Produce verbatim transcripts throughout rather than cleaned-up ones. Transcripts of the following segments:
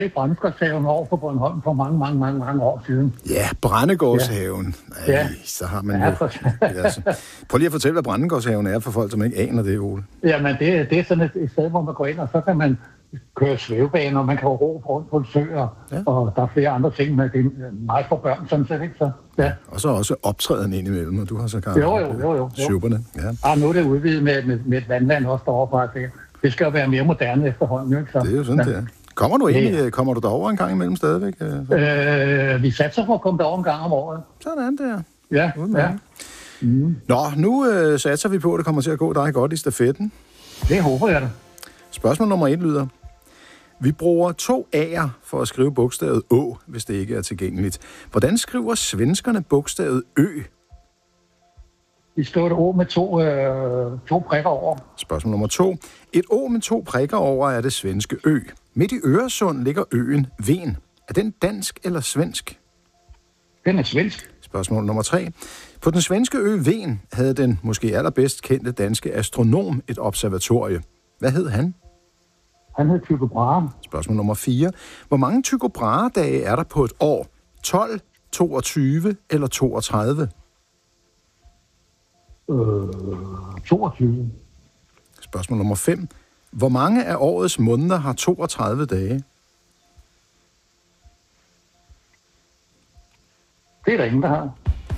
Brændegårdshaven over på Bornholm for mange, mange, mange, mange år siden. Ja, Brændegårdshaven. Ja. Ej, Ja. så har man Ja, jo... for... altså. Prøv lige at fortælle, hvad Brændegårdshaven er for folk, som ikke aner det, Ole. Jamen, det, det er sådan et, et sted, hvor man går ind, og så kan man køre svævebaner, og man kan ro rundt på en sø, og, ja. og der er flere andre ting, men det er meget for børn, sådan set, ikke så? Ja. Og så også optræden ind imellem, og du har så Jo, jo, jo, jo. Superne, ja. Og nu er det udvidet med, med, med et vandland også derovre, det, det skal jo være mere moderne efterhånden, ikke så? Det er jo sådan, ja. Det er. Kommer du egentlig, ja. kommer du derover en gang imellem stadigvæk? Øh, vi satser på at komme derover en gang om året. Sådan der. Ja, ja. Mm. Nå, nu øh, satser vi på, at det kommer til at gå dig godt i stafetten. Det håber jeg da. Spørgsmål nummer et lyder: vi bruger to A'er for at skrive bogstavet Å, hvis det ikke er tilgængeligt. Hvordan skriver svenskerne bogstavet Ø? Vi skriver et Å med to, øh, to prikker over. Spørgsmål nummer to. Et Å med to prikker over er det svenske Ø. Midt i Øresund ligger øen Ven. Er den dansk eller svensk? Den er svensk. Spørgsmål nummer tre. På den svenske ø Ven havde den måske allerbedst kendte danske astronom et observatorie. Hvad hed han? Han hed Tycho Brahe. Spørgsmål nummer fire. Hvor mange Tycho Brahe-dage er der på et år? tolv, toogtyve eller toogtredive? Øh, toogtyve. Spørgsmål nummer fem. Hvor mange af årets måneder har toogtredive dage? Det er der ingen, der har.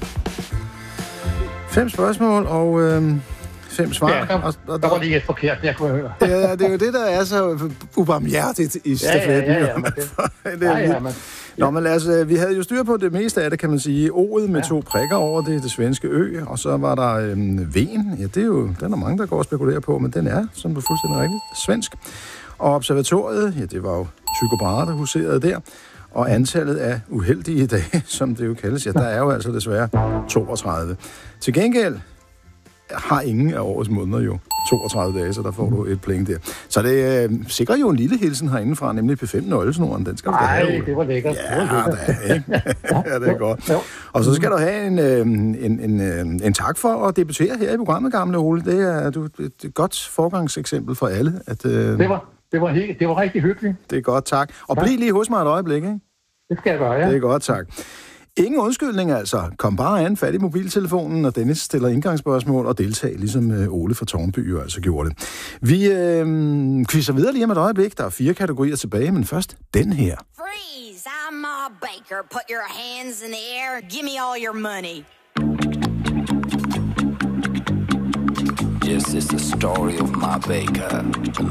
Fem spørgsmål og øh, fem svar. Ja, der, og, og der var lige et forkert, jeg kunne høre. Ja, det er jo det, der er så ubarmhjertigt i stafetten. Ja, ja, ja, ja, men det, det er ja, ja, men, Nå, men altså, vi havde jo styr på det meste af det, kan man sige. O'et med ja. to prikker over, det er det svenske Ø, og så var der øhm, Ven. Ja, det er jo, den er mange, der går og spekulerer på, men den er, som du fuldstændig rigtigt, svensk. Og observatoriet, ja, det var jo Tycho Brahe, der huserede der. Og antallet af uheldige dage, som det jo kaldes, ja, der er jo altså desværre toogtredive. Til gengæld har ingen af årets måneder jo toogtredive dage, så der får du et point der. Så det øh, sikrer jo en lille hilsen herindefra, nemlig P fem nøglesnoren. Den skal du da have. Nej, det var lækkert. Ja, det var lækkert. Da, ikke? Ja, det er godt. Og så skal du have en, øh, en, en, en, en tak for at debutere her i programmet, gamle Ole. Det er du, et godt forgangseksempel for alle. At, øh, det, var, det, var helt, det var rigtig hyggeligt. Det er godt, tak. Og bliv lige hos mig et øjeblik, ikke? Det skal jeg gøre, ja. Det er godt, tak. Ingen undskyldning altså. Kom bare an, fat i mobiltelefonen, og Dennis stiller indgangsspørgsmål og deltag, ligesom Ole fra Tårnby jo altså gjorde det. Vi øh, quizzer videre lige om et øjeblik. Der er fire kategorier tilbage, men først den her. Freeze! I'm Ma Baker. Put your hands in the air. Give me all your money. This is the story of Ma Baker.